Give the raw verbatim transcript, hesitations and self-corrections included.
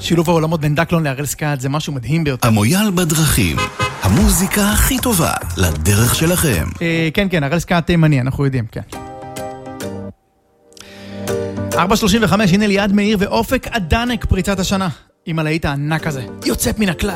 שילוב העולמות בין דקלון להראל סקאט זה משהו מדהים ביותר. המויאל בדרכים, המוזיקה הכי טובה לדרך שלכם. אה, כן, כן, הראל סקאט תימני, אנחנו יודעים, כן. ארבע שלושים וחמש, הנה ליעד מאיר ואופק עדנק פריצת השנה. עם הלהיט הענק הזה, יוצאת מן הכלל.